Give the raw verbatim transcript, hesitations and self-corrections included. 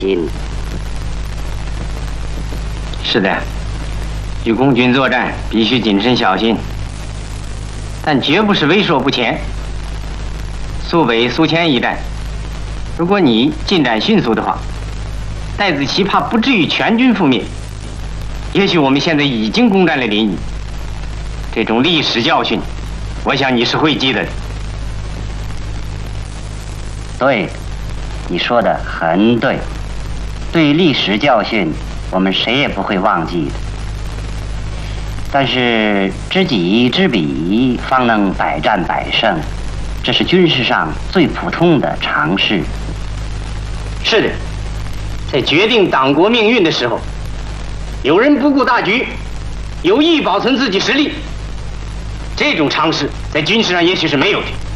心。 是的，与共军作战必须谨慎小心，但绝不是畏缩不前。苏北、苏黔一战，如果你进展迅速的话，戴子奇怕不至于全军覆灭。也许我们现在已经攻占了临沂，这种历史教训，我想你是会记得的。 对，你说的很对。对历史教训，我们谁也不会忘记的。但是知己知彼，方能百战百胜，这是军事上最普通的常识。 是的，在决定党国命运的时候，有人不顾大局，有意保存自己实力，这种常识在军事上也许是没有的。